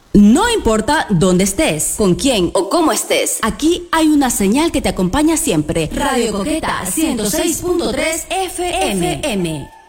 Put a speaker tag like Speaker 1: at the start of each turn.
Speaker 1: No importa dónde estés, con quién o cómo estés, aquí hay una señal que te acompaña siempre. Radio Coqueta 106.3 FM.